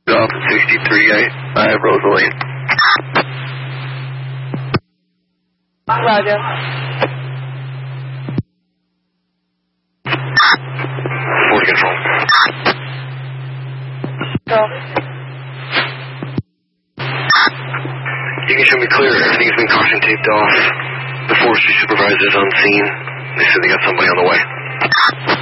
Off at 63, I have Rosalie. Roger. Forward control. Go. You can show me clear. Everything's been caution taped off. The forestry supervisor's on scene. They said they got somebody on the way.